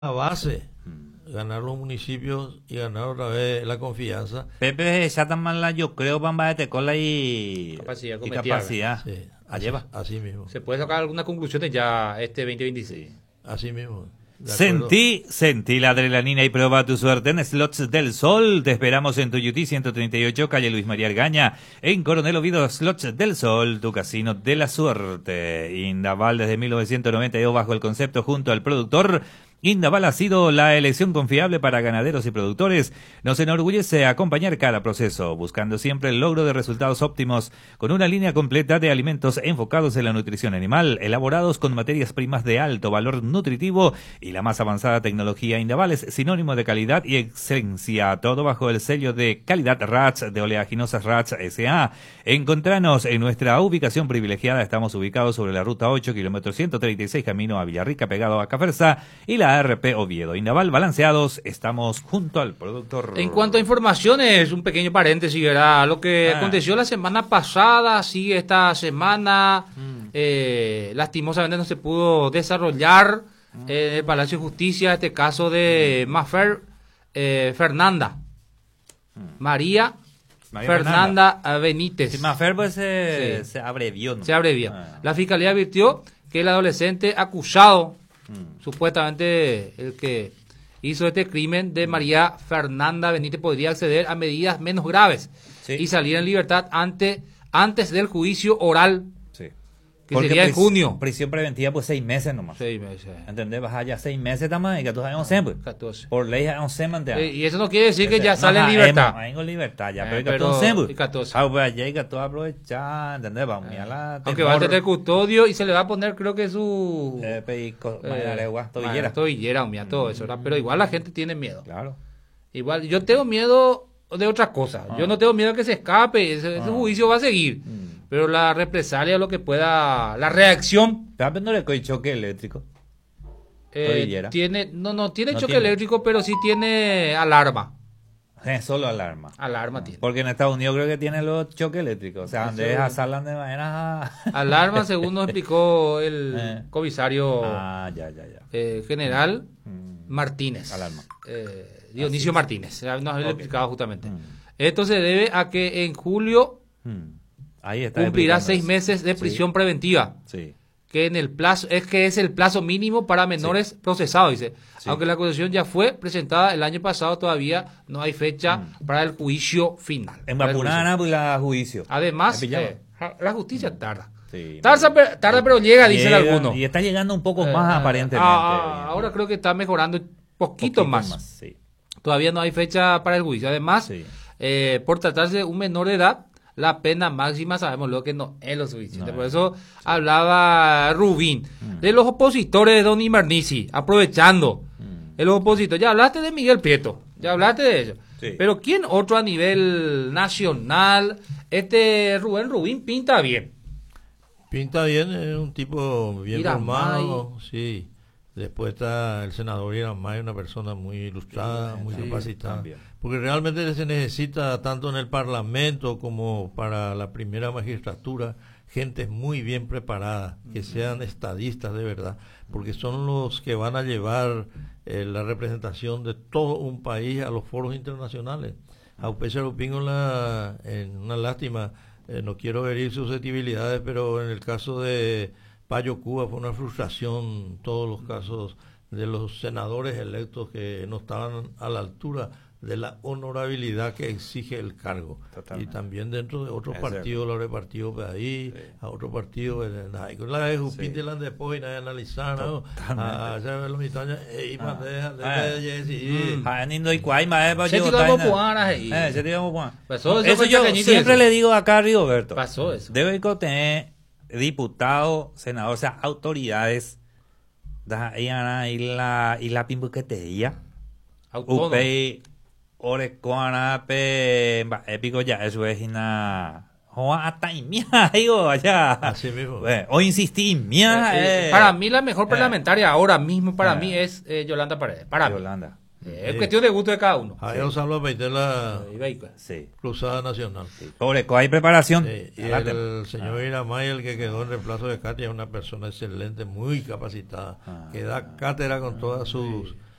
la base, ganar los municipios y ganar otra vez la confianza. Pepe ya tan mala, yo creo, Bamba de cola y Capacidad y cometida, capacidad. Sí, Lleva. así mismo, Se puede sacar algunas conclusiones ya este 2026. así mismo. De acuerdo. Sentí la adrenalina y prueba tu suerte en Slots del Sol. Te esperamos en Tuyutí 138, calle Luis María Argaña, en Coronel Oviedo. Slots del Sol, tu casino de la suerte. Indaval desde 1992 bajo el concepto junto al productor. Indaval ha sido la elección confiable para ganaderos y productores. Nos enorgullece acompañar cada proceso, buscando siempre el logro de resultados óptimos, con una línea completa de alimentos enfocados en la nutrición animal, elaborados con materias primas de alto valor nutritivo y la más avanzada tecnología. Indaval es sinónimo de calidad y excelencia, todo bajo el sello de calidad RATS de Oleaginosas RATS S.A. Encontranos en nuestra ubicación privilegiada. Estamos ubicados sobre la ruta 8, kilómetro 136, camino a Villarrica, pegado a Cafersa, y la RP Oviedo. Indaval balanceados, estamos junto al productor. En cuanto a informaciones, un pequeño paréntesis, ¿verdad? Lo que aconteció la semana pasada, sigue esta semana. Lastimosamente no se pudo desarrollar en el Palacio de Justicia este caso de Mafer Fernanda. María Fernanda Benítez. Si Mafer pues Sí. se abrevió, ¿no? Se abrevia. La fiscalía advirtió que el adolescente acusado, supuestamente el que hizo este crimen de María Fernanda Benítez, podría acceder a medidas menos graves Sí. y salir en libertad antes del juicio oral, Sí. que sería en junio. Prisión preventiva, pues 6 meses nomás. 6 meses. ¿Entendés? Vas allá 6 meses también, y que tú sabes 11, pues. 14. Por ley es 11 mantener. Y eso no quiere decir que ya sale en libertad. Ahí con libertad ya, Pero- pero que tú y 14. Ah, pues allá hay que tú aprovechar, ¿entendés? Vamos a la Aunque va a tener custodio y se le va a poner, creo que su tobillera. tobillera, todo eso, ¿verdad? Pero igual la gente tiene miedo. Claro. Igual, yo tengo miedo de otra cosa. Yo no tengo miedo que se escape. Ese juicio va a seguir. Pero la represalia, lo que pueda, la reacción, ¿Estás viendo el choque eléctrico? Tobillera. tiene, no tiene No choque tiene. eléctrico, pero sí tiene alarma. Solo alarma. Alarma tiene. Porque en Estados Unidos creo que tiene los choques eléctricos. O sea, donde asalan de manera... Alarma, según nos explicó el comisario ya. general Martínez. Alarma. Dionisio Martínez. Nos había explicado justamente. Esto se debe a que en julio Ahí está. cumplirá explicando 6 meses de prisión preventiva, Sí. que en el plazo es el plazo mínimo para menores procesados, dice. Sí. Aunque la acusación ya fue presentada el año pasado, todavía no hay fecha para el juicio final. En Para el juicio. Vapurana, pues la juicio. Además, ¿Me pillaba? la justicia tarda. Sí. Tarda, pero llega, dicen Llega, algunos. Y está llegando un poco más aparentemente. Ahora creo que está mejorando un poquito más. Sí. Todavía no hay fecha para el juicio. Además, Sí. por tratarse de un menor de edad, la pena máxima sabemos lo que no es lo suficiente. No Por es. eso hablaba Rubín de los opositores de Don Imernici, aprovechando el opositor. Ya hablaste de Miguel Prieto, ya hablaste de ellos. Sí. Pero ¿quién otro a nivel nacional? Rubén Rubín pinta bien. Pinta bien, es un tipo bien Iramay. formado, sí. Después está el senador Iramay, una persona muy ilustrada, muy sí, capacitada. también. Porque realmente se necesita tanto en el Parlamento como para la primera magistratura gente muy bien preparada, que sean estadistas de verdad, porque son los que van a llevar la representación de todo un país a los foros internacionales. A Upesa Lupín en una lástima, no quiero herir susceptibilidades, pero en el caso de Payo Cuba fue una frustración todos los casos de los senadores electos que no estaban a la altura de la honorabilidad que exige el cargo. Totalmente. Y también dentro de otros Es partidos lo repartido por ahí, a otros partidos, la de Jupín de la después y analizar, ¿no? A hacer los mitaños, y más Nindo y Cuay, mae, pa' Se yo, tiramos taina. puanas ahí. Se tiramos puanas. Pasó eso Eso fue yo pequeñito siempre eso. le digo acá a Rigoberto. Pasó eso. Debe tener diputado, senador, o sea, autoridades. Y la pimbuquetería. Autónomo. Upei, orecoana, pe, épico ya, eso es una. Joa, hasta y mía, digo, allá. Así mismo. O insistí, mía. Para mí la mejor parlamentaria ahora mismo para mí es Yolanda Paredes. Para mí. Yolanda. Es cuestión de gusto de cada uno. Ahí Gonzalo Peité la Sí. Cruzada Nacional. Oreco, hay preparación. Y el señor Iramay, el que quedó en reemplazo de Katia, es una persona excelente, muy capacitada, que da cátedra con todas sus